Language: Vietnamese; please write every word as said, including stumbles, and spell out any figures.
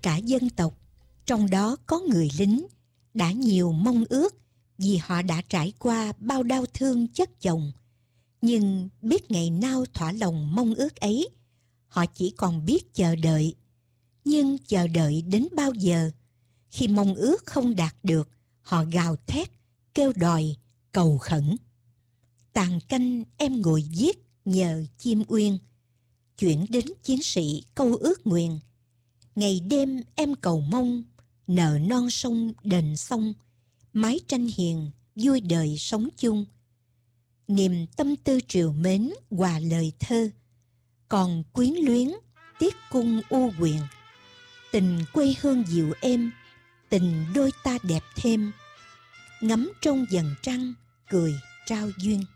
cả dân tộc, trong đó có người lính, đã nhiều mong ước vì họ đã trải qua bao đau thương chất chồng. Nhưng biết ngày nào thỏa lòng mong ước ấy, họ chỉ còn biết chờ đợi. Nhưng chờ đợi đến bao giờ? Khi mong ước không đạt được, họ gào thét, kêu đòi, cầu khẩn. Tàn canh em ngồi viết nhờ chim uyên, chuyển đến chiến sĩ câu ước nguyện. Ngày đêm em cầu mong, nợ non sông đền sông, mái tranh hiền, vui đời sống chung. Niềm tâm tư triều mến hòa lời thơ, còn quyến luyến tiết cung u quyền. Tình quê hương dịu êm, tình đôi ta đẹp thêm, ngắm trong dần trăng cười trao duyên.